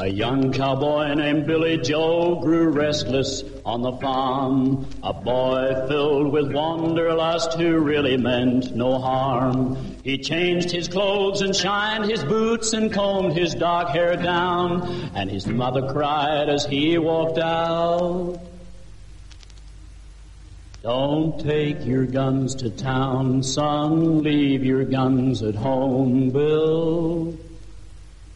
A young cowboy named Billy Joe grew restless on the farm. A boy filled with wanderlust who really meant no harm. He changed his clothes and shined his boots and combed his dark hair down. And his mother cried as he walked out, "Don't take your guns to town, son. Leave your guns at home, Bill.